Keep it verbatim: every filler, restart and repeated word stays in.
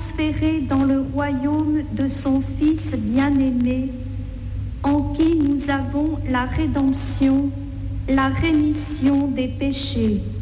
transférés dans le royaume de son Fils bien-aimé, en qui nous avons la rédemption, la rémission des péchés.